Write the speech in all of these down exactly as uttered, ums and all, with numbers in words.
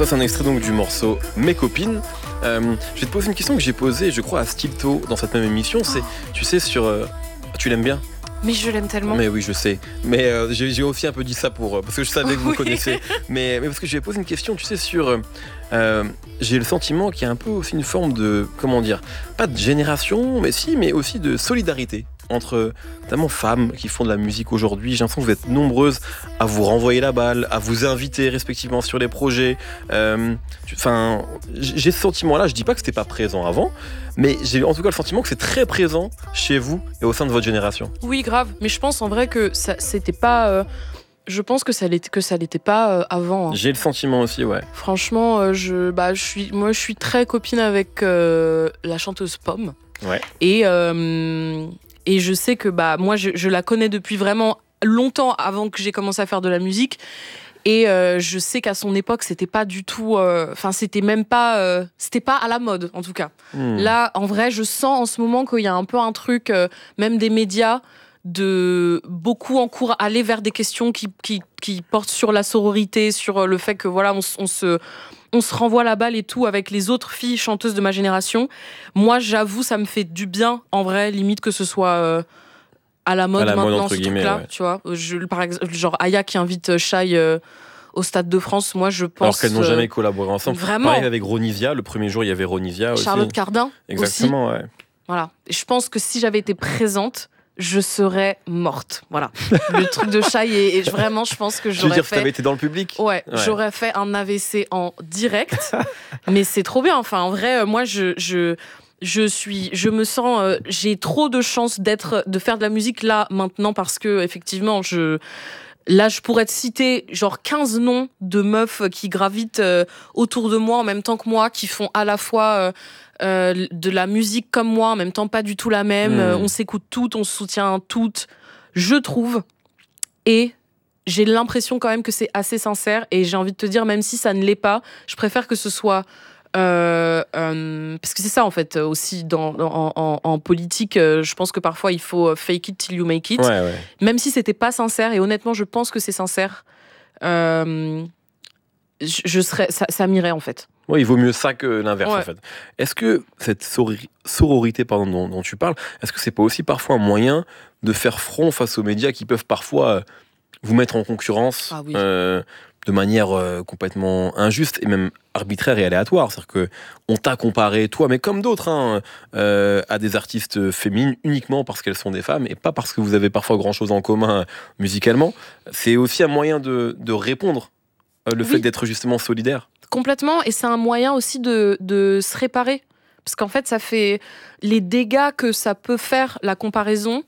toi, c'est un extrait donc du morceau Mes copines. Euh, je vais te poser une question que j'ai posée, je crois, à Stilto dans cette même émission. C'est, tu sais, sur. Euh, tu l'aimes bien ? Mais je l'aime tellement. Mais oui, je sais. Mais euh, j'ai, j'ai aussi un peu dit ça pour parce que je savais que vous Oui. connaissez. Mais, mais parce que je vais poser une question, tu sais, sur. Euh, j'ai le sentiment qu'il y a un peu aussi une forme de, comment dire, pas de génération, mais si, mais aussi de solidarité entre notamment femmes qui font de la musique aujourd'hui. J'ai l'impression que vous êtes nombreuses à vous renvoyer la balle, à vous inviter respectivement sur les projets. Enfin, euh, j'ai ce sentiment-là. Je dis pas que c'était pas présent avant, mais j'ai en tout cas le sentiment que c'est très présent chez vous et au sein de votre génération. Oui, grave. Mais je pense en vrai que ça, c'était pas. Euh, je pense que ça l'était, que ça l'était pas euh, avant. Hein. J'ai le sentiment aussi, ouais. Franchement, euh, je, bah, je suis, moi, je suis très copine avec euh, la chanteuse Pomme. Ouais. Et euh, et je sais que bah moi, je, je la connais depuis vraiment longtemps avant que j'ai commencé à faire de la musique. Et euh, je sais qu'à son époque, c'était pas du tout. Enfin, euh, c'était même pas. Euh, c'était pas à la mode, en tout cas. Mmh. Là, en vrai, je sens en ce moment qu'il y a un peu un truc, euh, même des médias, de beaucoup encourager aller vers des questions qui, qui, qui portent sur la sororité, sur le fait que voilà, on, on se. On se renvoie la balle et tout avec les autres filles chanteuses de ma génération. Moi, j'avoue, ça me fait du bien, en vrai, limite que ce soit euh, à la mode à la maintenant, mode, ce truc-là. Ouais. Tu vois, je, par exemple, genre Aya qui invite Shai euh, au Stade de France, moi, je pense... Alors qu'elles n'ont euh, jamais collaboré ensemble. Vraiment. Pareil avec Ronisia, le premier jour, il y avait Ronisia aussi. Charlotte Cardin Exactement, aussi. Ouais. Voilà. Et je pense que si j'avais été présente, je serais morte. Voilà. Le truc de Shai, et, et vraiment, je pense que j'aurais fait... Je veux dire, fait... si t'avais été dans le public ? Ouais, ouais, j'aurais fait un A V C en direct. Mais c'est trop bien. Enfin, en vrai, moi, je... je... Je suis, je me sens, euh, j'ai trop de chance d'être, de faire de la musique là maintenant parce que effectivement, je, là, je pourrais te citer genre quinze noms de meufs qui gravitent euh, autour de moi en même temps que moi, qui font à la fois euh, euh, de la musique comme moi, en même temps pas du tout la même. Mmh. Euh, on s'écoute toutes, on se soutient toutes, je trouve. Et j'ai l'impression quand même que c'est assez sincère. Et j'ai envie de te dire, même si ça ne l'est pas, je préfère que ce soit Euh, euh, parce que c'est ça en fait aussi dans, en, en, en politique, euh, je pense que parfois il faut fake it till you make it, ouais, ouais. Même si c'était pas sincère, et honnêtement je pense que c'est sincère, euh, je, je serais, ça, ça m'irait en fait. Oui, il vaut mieux ça que l'inverse ouais. en fait. Est-ce que cette sorori- sororité pardon, dont, dont tu parles, est-ce que c'est pas aussi parfois un moyen de faire front face aux médias qui peuvent parfois vous mettre en concurrence ah, oui. euh, de manière euh, complètement injuste et même arbitraire et aléatoire. C'est-à-dire qu'on t'a comparé, toi, mais comme d'autres, hein, euh, à des artistes féminines uniquement parce qu'elles sont des femmes et pas parce que vous avez parfois grand-chose en commun musicalement. C'est aussi un moyen de, de répondre, euh, le oui. fait d'être justement solidaire. Complètement, et c'est un moyen aussi de, de se réparer. Parce qu'en fait, ça fait les dégâts que ça peut faire, la comparaison,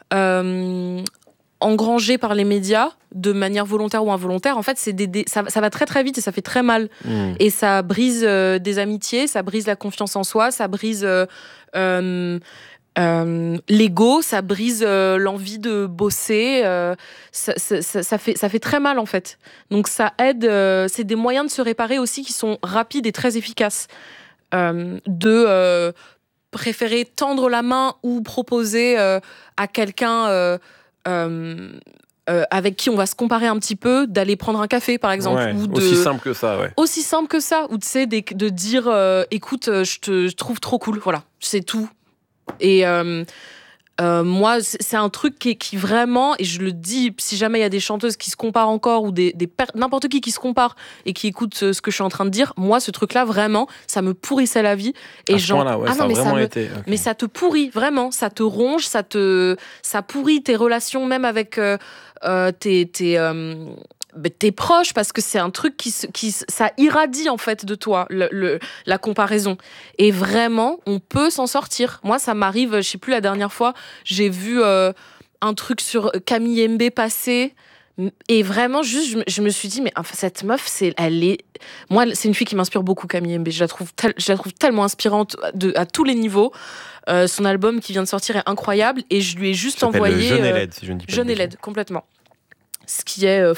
euh, engrangée par les médias, de manière volontaire ou involontaire, en fait, c'est des, des, ça, ça va très très vite et ça fait très mal. Mmh. Et ça brise euh, des amitiés, ça brise la confiance en soi, ça brise euh, euh, euh, l'ego, ça brise euh, l'envie de bosser. Euh, ça, ça, ça, ça, fait, ça fait très mal, en fait. Donc ça aide, euh, c'est des moyens de se réparer aussi qui sont rapides et très efficaces. Euh, de euh, préférer tendre la main ou proposer euh, à quelqu'un... Euh, euh, Euh, avec qui on va se comparer un petit peu, d'aller prendre un café par exemple, ouais, ou de... aussi simple que ça, ouais. Aussi simple que ça, ou tu sais, de dire, euh, écoute, je te je trouve trop cool, voilà, c'est tout. Et euh, euh, moi, c'est un truc qui, qui vraiment, et je le dis, si jamais il y a des chanteuses qui se comparent encore, ou des, des per- n'importe qui qui se compare et qui écoute ce, ce que je suis en train de dire, moi, ce truc-là, vraiment, ça me pourrissait la vie. Et à ce point-là, ouais, ah ça non, a vraiment ça me... été. Okay. Mais ça te pourrit, vraiment, ça te ronge, ça te, ça pourrit tes relations, même avec euh, euh, tes, tes, euh, tes proches, parce que c'est un truc qui, qui ça irradie en fait de toi, le, le, la comparaison. Et vraiment, on peut s'en sortir. Moi, ça m'arrive, je sais plus, la dernière fois, j'ai vu euh, un truc sur Camille Mbé passer. Et vraiment, juste, je, je me suis dit, mais enfin, cette meuf, c'est, elle est... Moi, c'est une fille qui m'inspire beaucoup, Camille Mbé. Je la trouve, tel, je la trouve tellement inspirante de, à tous les niveaux. Euh, son album qui vient de sortir est incroyable. Et je lui ai juste envoyé... Jeune et laide, si je ne dis pas. Jeune et laide, complètement. Ce qui est euh, faux.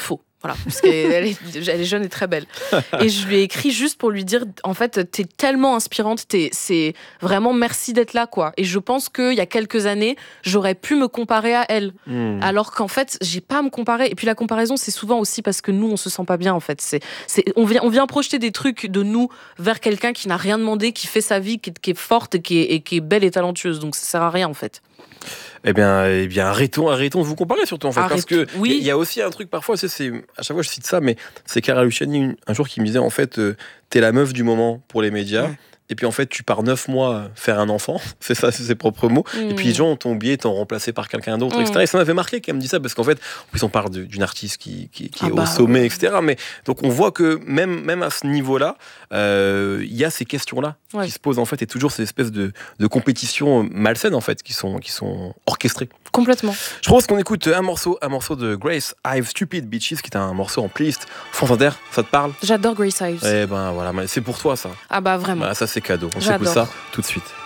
Voilà, parce qu'elle est, elle est jeune et très belle. Et je lui ai écrit juste pour lui dire, en fait, t'es tellement inspirante, t'es, c'est vraiment merci d'être là, quoi. Et je pense qu'il y a quelques années, j'aurais pu me comparer à elle. Mmh. Alors qu'en fait, j'ai pas à me comparer. Et puis la comparaison, c'est souvent aussi parce que nous, on se sent pas bien, en fait. C'est, c'est, on, vient, on vient projeter des trucs de nous vers quelqu'un qui n'a rien demandé, qui fait sa vie, qui est, qui est forte et qui est, et qui est belle et talentueuse. Donc ça sert à rien, en fait. Eh bien, eh bien, arrêtons, arrêtons de vous comparer surtout en fait, Arrête, parce que il oui. y a aussi un truc parfois, c'est, c'est à chaque fois je cite ça, mais c'est Clara Luciani un jour qui me disait en fait, euh, t'es la meuf du moment pour les médias. Ouais. Et puis en fait, tu pars neuf mois faire un enfant, c'est ça, c'est ses propres mots. Mmh. Et puis les gens t'ont oublié, t'ont remplacé par quelqu'un d'autre, mmh. et cetera. Et ça m'avait marqué qu'elle me dit ça, parce qu'en fait, en plus on parle de, d'une artiste qui, qui, qui ah est bah, au sommet, ouais. et cetera. Mais donc on voit que même, même à ce niveau-là, il euh, y a ces questions-là ouais. qui se posent en fait, et toujours ces espèces de, de compétitions malsaines en fait, qui sont, qui sont orchestrées. Complètement. Je propose qu'on écoute un morceau, un morceau de Grace Ives, Stupid Bitches, qui est un morceau en playlist France Inter. Ça te parle ? J'adore Grace Ives. Eh ben voilà, c'est pour toi ça. Ah bah vraiment. Bah, ça c'est cadeau. On J'adore. s'écoute ça tout de suite.